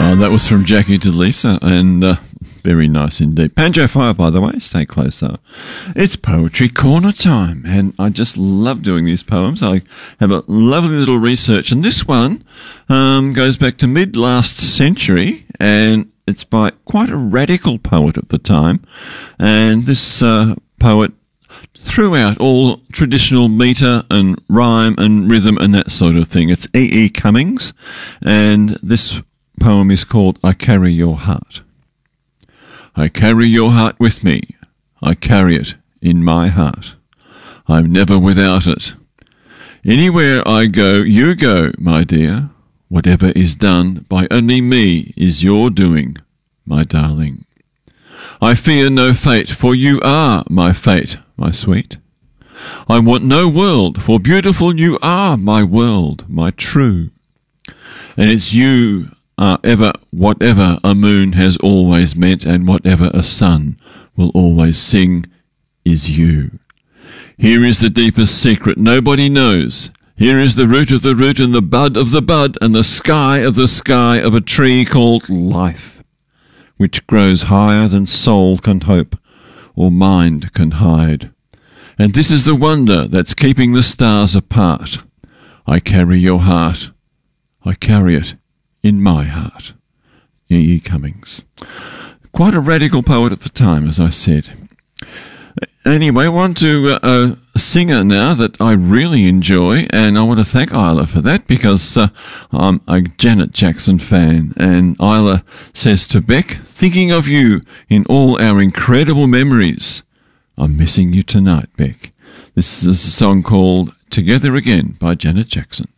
Oh, that was from Jackie to Lisa, and very nice indeed. Banjo Fire, by the way, stay close though. It's Poetry Corner time, and I just love doing these poems. I have a lovely little research, and this one goes back to mid-last century, and it's by quite a radical poet at the time, and this poet threw out all traditional metre and rhyme and rhythm and that sort of thing. It's E. E. Cummings, and this poem is called I Carry Your Heart. I carry your heart with me. I carry it in my heart. I'm never without it. Anywhere I go, you go, my dear. Whatever is done by only me is your doing, my darling. I fear no fate, for you are my fate, my sweet. I want no world, for beautiful you are my world, my true. And it's you are ever whatever a moon has always meant, and whatever a sun will always sing is you. Here is the deepest secret nobody knows. Here is the root of the root and the bud of the bud and the sky of a tree called life, which grows higher than soul can hope or mind can hide. And this is the wonder that's keeping the stars apart. I carry your heart. I carry it in my heart. E. E. Cummings. Quite a radical poet at the time, as I said. Anyway, on to a singer now that I really enjoy, and I want to thank Isla for that, because I'm a Janet Jackson fan, and Isla says to Beck, thinking of you in all our incredible memories. I'm missing you tonight, Beck. This is a song called Together Again by Janet Jackson.